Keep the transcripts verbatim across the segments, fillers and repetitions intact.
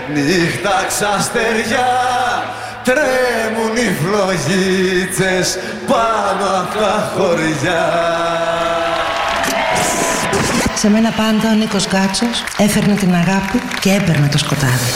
νύχτα ξαστεριά, τρέμουν οι φλογίτσες πάνω απ' τα χωριά. Σε μένα πάντα ο Νίκος Γκάτσος έφερνε την αγάπη και έπαιρνε το σκοτάδι.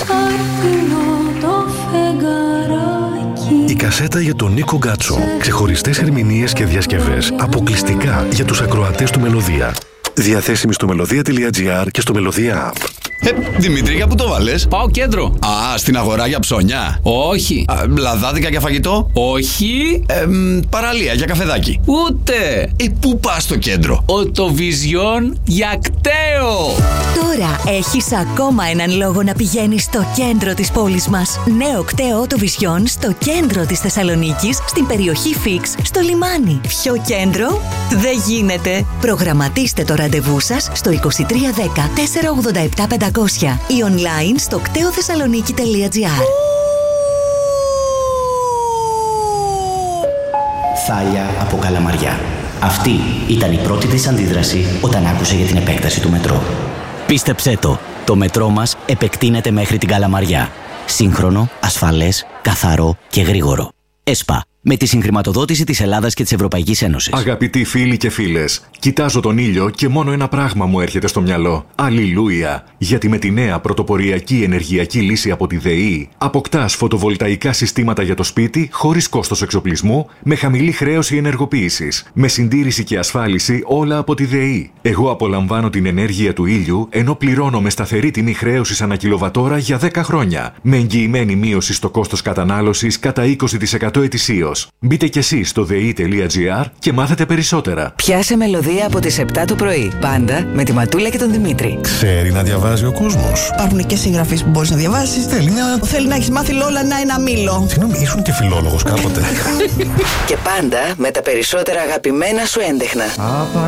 Η κασέτα για τον Νίκο Γκάτσο. Ξεχωριστές ερμηνείες και διασκευές αποκλειστικά για τους ακροατές του Μελωδία. Διαθέσιμη στο μελωδία τελεία τζι άρ και στο Μελωδία App. Ε, Δημήτρη, για πού το βάλες? Πάω κέντρο. Α, στην αγορά για ψώνια. Όχι. Α, λαδάδικα για φαγητό. Όχι. Ε, μ, παραλία για καφεδάκι. Ούτε. Ε, πού πας στο κέντρο? Οτοβιζιόν για κταίο. Τώρα έχεις ακόμα έναν λόγο να πηγαίνεις στο κέντρο της πόλης μας. Νέο κταίο Οτοβιζιόν στο κέντρο της Θεσσαλονίκης, στην περιοχή Φίξ, στο λιμάνι. Ποιο κέντρο? Δεν γίνεται. Προγραμματίστε το ραντεβού σας στο είκοσι τρία δέκα τετρακόσια ογδόντα επτά πεντακόσια ή online στο κταίο θεσσαλονίκη τελεία τζι άρ. Θάλια από Καλαμαριά. Αυτή ήταν η πρώτη της αντίδραση όταν άκουσε για την επέκταση του μετρό. Πίστεψέ το, το μετρό μας επεκτείνεται μέχρι την Καλαμαριά. Σύγχρονο, ασφαλές, καθαρό και γρήγορο. ΕΣΠΑ. Με τη συγχρηματοδότηση της Ελλάδας και της Ευρωπαϊκής Ένωσης. Αγαπητοί φίλοι και φίλες, κοιτάζω τον ήλιο και μόνο ένα πράγμα μου έρχεται στο μυαλό. Αλληλούια! Γιατί με τη νέα πρωτοποριακή ενεργειακή λύση από τη ΔΕΗ αποκτάς φωτοβολταϊκά συστήματα για το σπίτι χωρίς κόστος εξοπλισμού, με χαμηλή χρέωση ενεργοποίησης, με συντήρηση και ασφάλιση όλα από τη ΔΕΗ. Εγώ απολαμβάνω την ενέργεια του ήλιου ενώ πληρώνω με σταθερή τιμή χρέωσης ανά κιλοβατόρα για δέκα χρόνια, με εγγυημένη μείωση στο κόστος κατανάλωσης κατά είκοσι τοις εκατό ετησίως. Μπείτε κι εσείς στο δε ι τελεία τζι άρ και μάθετε περισσότερα. Πιάσε Μελωδία από τις επτά το πρωί. Πάντα με τη Ματούλα και τον Δημήτρη. Ξέρει να διαβάζει ο κόσμος. Υπάρχουν και συγγραφείς που μπορείς να διαβάσεις. Θέλει να... Θέλει να έχεις μάθει όλα να ένα μήλο. Συγγνώμη, ήσουν και φιλόλογος κάποτε. Και πάντα με τα περισσότερα αγαπημένα σου έντεχνα.